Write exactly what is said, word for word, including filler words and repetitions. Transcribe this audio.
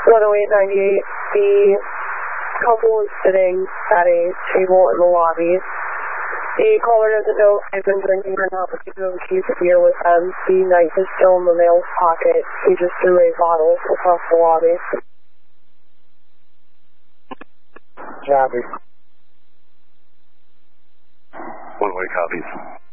one oh eight ninety-eight, the couple is sitting at a table in the lobby. The caller doesn't know if they've been drinking or not, but they do have a case of beer with them. The knife is still in the male's pocket. He just threw a bottle across the lobby. Copy. One-way copies.